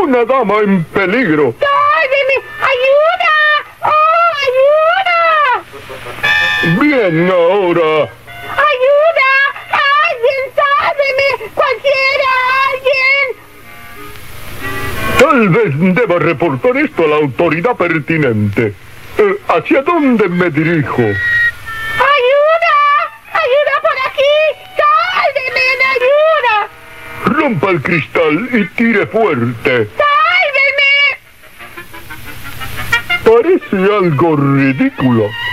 Una dama en peligro. ¡Sálveme! ¡Ayuda! ¡Oh, ayuda! Bien, ahora. ¡Ayuda! ¡Alguien, sálveme! ¡Cualquiera, alguien! Tal vez deba reportar esto a la autoridad pertinente. ¿Hacia dónde me dirijo? ¡Ayuda! ¡Ayuda por aquí! ¡Sálveme! ¡Ayuda! Rompa el cristal y tire fuerte. ¡Sálveme! Parece algo ridículo.